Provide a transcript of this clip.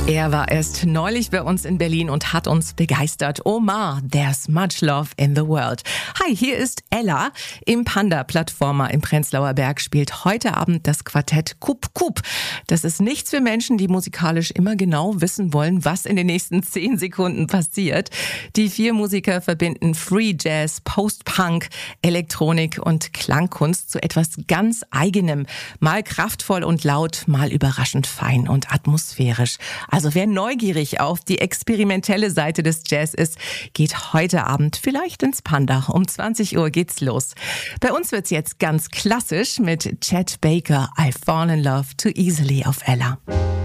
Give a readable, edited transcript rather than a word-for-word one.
Er war erst neulich bei uns in Berlin und hat uns begeistert. Omar, there's much love in the world. Hi, hier ist Ella. Im Panda-Plattformer im Prenzlauer Berg spielt heute Abend das Quartett Kup Kup. Das ist nichts für Menschen, die musikalisch immer genau wissen wollen, was in den nächsten 10 Sekunden passiert. Die 4 Musiker verbinden Free Jazz, Post-Punk, Elektronik und Klangkunst zu etwas ganz Eigenem. Mal kraftvoll und laut, mal überraschend fein und atmosphärisch. Also wer neugierig auf die experimentelle Seite des Jazz ist, geht heute Abend vielleicht ins Panda. Um 20 Uhr geht's los. Bei uns wird's jetzt ganz klassisch mit Chet Baker, I Fall in Love Too Easily auf Ella.